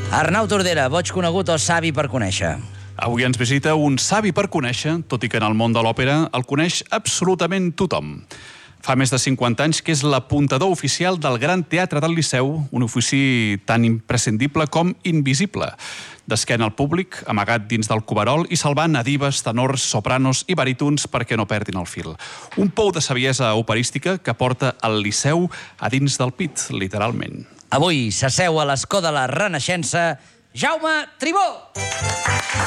Arnau Tordera, boig conegut o savi per conèixer? Avui ens visita un savi per conèixer, tot i que en el món de l'òpera el coneix absolutament tothom. Fa més de 50 anys que és l'apuntador oficial del Gran Teatre del Liceu, un ofici tan imprescindible com invisible. D'esquena al públic, amagat dins del coverol i salvant a dives, tenors, sopranos i barítons perquè no perdin el fil. Un pou de saviesa operística que porta el Liceu a dins del pit, literalment. Avui s'asseu a l'escó de la Renaixença Jaume Tribó.